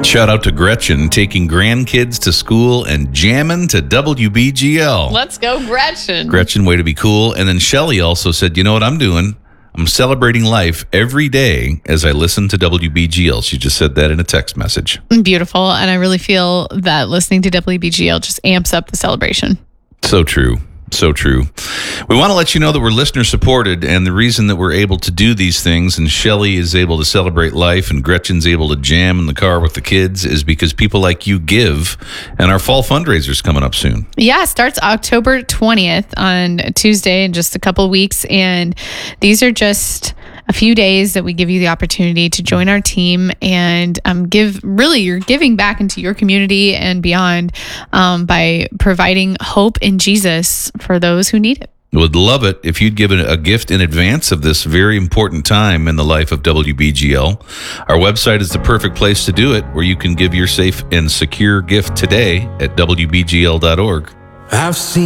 Shout out to Gretchen, taking grandkids to school and jamming to WBGL. Let's go, Gretchen. Gretchen, way to be cool. And then Shelly also said, you know what I'm doing? I'm celebrating life every day as I listen to WBGL. She just said that in a text message. Beautiful. And I really feel that listening to WBGL just amps up the celebration. So true. So true. We want to let you know that we're listener supported, and the reason that we're able to do these things and Shelly is able to celebrate life and Gretchen's able to jam in the car with the kids is because people like you give, and our fall fundraiser's coming up soon. Yeah, it starts October 20th on Tuesday in just a couple of weeks, and these are just a few days that we give you the opportunity to join our team and you're giving back into your community and beyond by providing hope in Jesus for those who need it. Would love it if you'd give a gift in advance of this very important time in the life of WBGL. Our website is the perfect place to do it, where you can give your safe and secure gift today at WBGL.org. I've seen